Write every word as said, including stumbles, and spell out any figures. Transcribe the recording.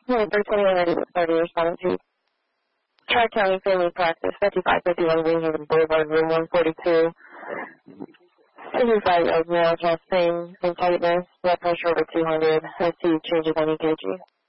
twenty-three twenty-one ready with thirty responding to Tri-County Family Practice, fifty-five fifty-one Greenhaven Boulevard, room one forty-two. seventy-five year old male, chest pain and tightness, blood pressure over two hundred. I see changes on E K G.